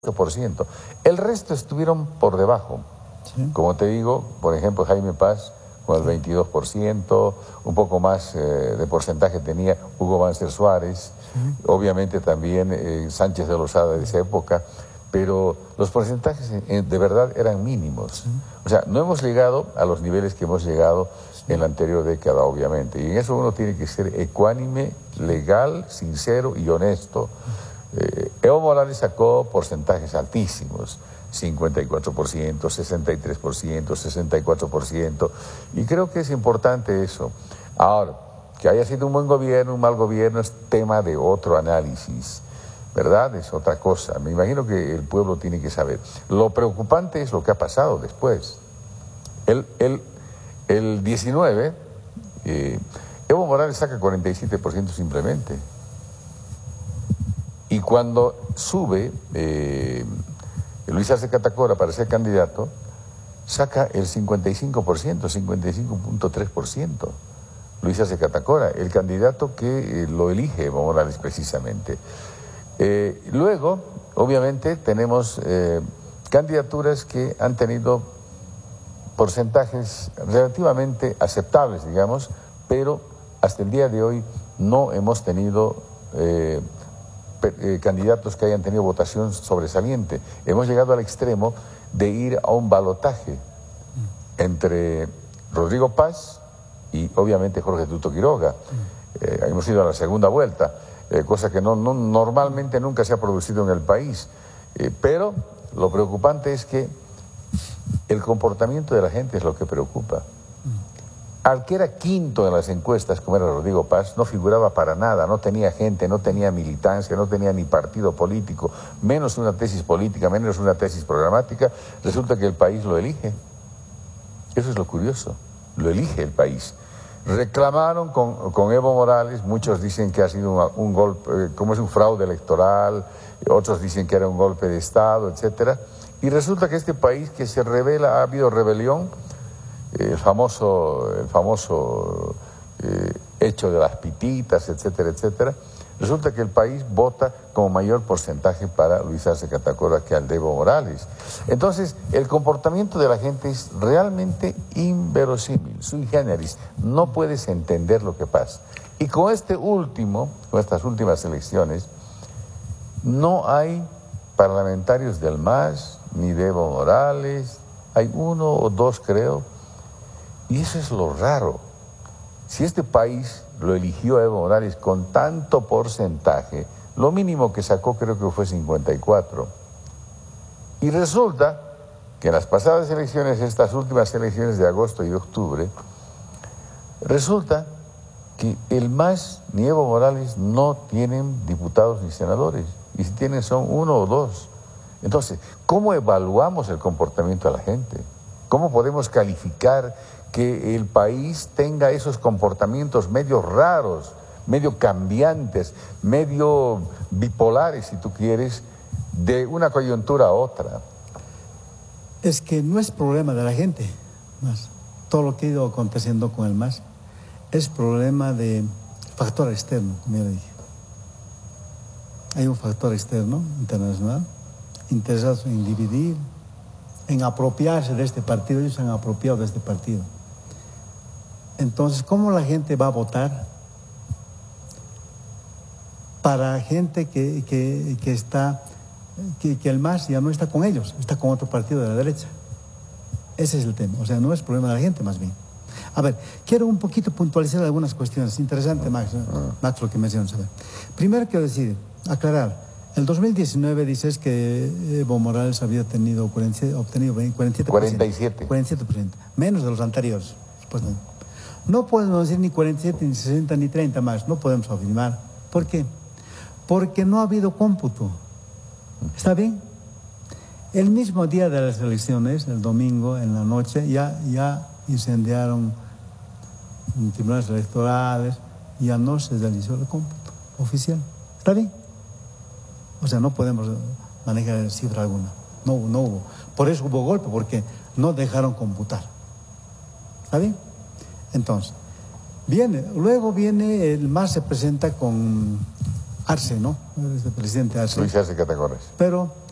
8%. El resto estuvieron por debajo. Sí. Como te digo, por ejemplo, Jaime Paz con el 22%, un poco más de porcentaje tenía Hugo Banzer Suárez, obviamente también Sánchez de Lozada de esa época, pero los porcentajes de verdad eran mínimos. O sea, no hemos llegado a los niveles que hemos llegado en la anterior década, obviamente. Y en eso uno tiene que ser ecuánime, legal, sincero y honesto. Evo Morales sacó porcentajes altísimos, 54%, 63%, 64%, y creo que es importante eso. Ahora, que haya sido un buen gobierno, un mal gobierno, es tema de otro análisis, ¿verdad? Es otra cosa. Me imagino que el pueblo tiene que saber. Lo preocupante es lo que ha pasado después. El 19, Evo Morales saca 47% simplemente. Y cuando sube Luis Arce Catacora para ser candidato, saca el 55%, 55.3%. Luis Arce Catacora, el candidato que lo elige Evo Morales precisamente. Luego, obviamente, tenemos candidaturas que han tenido porcentajes relativamente aceptables, digamos, pero hasta el día de hoy no hemos tenido candidatos que hayan tenido votación sobresaliente. Hemos llegado al extremo de ir a un balotaje entre Rodrigo Paz y obviamente Jorge Tuto Quiroga. Hemos ido a la segunda vuelta, cosa que normalmente nunca se ha producido en el país. Pero lo preocupante es que el comportamiento de la gente es lo que preocupa. Al que era quinto en las encuestas, como era Rodrigo Paz, no figuraba para nada, no tenía gente, no tenía militancia, no tenía ni partido político, menos una tesis política, menos una tesis programática. Resulta que el país lo elige. Eso es lo curioso, lo elige el país. Reclamaron con Evo Morales, muchos dicen que ha sido un golpe, como es un fraude electoral, otros dicen que era un golpe de Estado, etcétera. Y resulta que este país que se revela, ha habido rebelión, el famoso hecho de las pititas, etcétera, etcétera. Resulta que el país vota como mayor porcentaje para Luis Arce Catacora que al de Evo Morales. Entonces, el comportamiento de la gente es realmente inverosímil, sui generis. No puedes entender lo que pasa. Y con estas últimas elecciones, no hay parlamentarios del MAS ni de Evo Morales, hay uno o dos, creo. Y eso es lo raro. Si este país lo eligió a Evo Morales con tanto porcentaje, lo mínimo que sacó creo que fue 54. Y resulta que en las pasadas elecciones, estas últimas elecciones de agosto y de octubre, resulta que el MAS ni Evo Morales no tienen diputados ni senadores. Y si tienen son uno o dos. Entonces, ¿cómo evaluamos el comportamiento de la gente? ¿Cómo podemos calificar que el país tenga esos comportamientos medio raros, medio cambiantes, medio bipolares, si tú quieres, de una coyuntura a otra? Es que no es problema de la gente, más. Todo lo que ha ido aconteciendo con el MAS es problema de factor externo, como ya le dije. Hay un factor externo, internacional, interesados en dividir, en apropiarse de este partido. Ellos se han apropiado de este partido. Entonces, ¿cómo la gente va a votar para gente que el MAS ya no está con ellos, está con otro partido de la derecha? Ese es el tema. O sea, no es problema de la gente, más bien. A ver, quiero un poquito puntualizar algunas cuestiones. Interesante, Max, lo que mencionas. A ver, primero quiero decir, aclarar, el 2019 dices que Evo Morales había obtenido 47%. 47%, menos de los anteriores, supuestamente. No podemos decir ni 47, ni 60, ni 30 más, no podemos afirmar. ¿Por qué? Porque no ha habido cómputo. ¿Está bien? El mismo día de las elecciones, el domingo, en la noche, ya incendiaron tribunales electorales, ya no se realizó el cómputo oficial. ¿Está bien? O sea, no podemos manejar cifra alguna. No hubo. Por eso hubo golpe, porque no dejaron computar. ¿Está bien? Entonces, luego viene, el MAS se presenta con Arce, ¿no? El presidente Arce. Luis Arce Catacora. Pero